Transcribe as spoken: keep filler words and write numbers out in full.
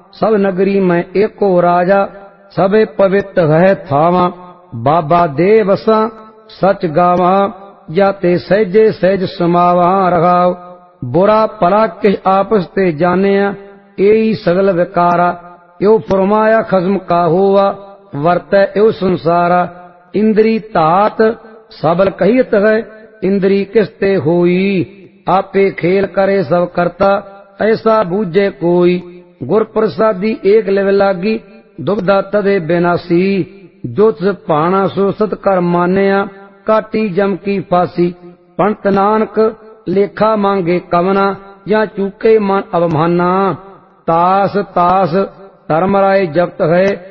सब नगरी में एको राजा, सबे पवित्र है थावा। बाबा दे बसा सच गावा, जाते सहजे सहज समावा रहाव। बुरा भला किस आपस ते जानिया, एही सगल विकारा। यो फरमाया खज्म का हुआ, वर्तै यो संसारा। इंद्री तात सबल कहित है, इंद्री किसते होई। आपे खेल करे सब करता, ऐसा बूझे कोई। गुर प्रसादी एक लेव लागी, दुबदा तदे बेनासी। जो तिस भाना सो सत कर मानिया, काटी जम की फांसी। पंत नानक लेखा मांगे कवना, या चूके मन अवमाना। तास तास धर्म राय जप्त है,